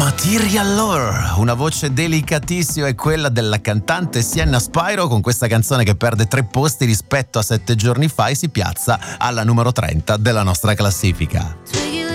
Material Lore, una voce delicatissima è quella della cantante Sienna Spyro, con questa canzone che perde 3 posti rispetto a 7 giorni fa e si piazza alla numero 30 della nostra classifica.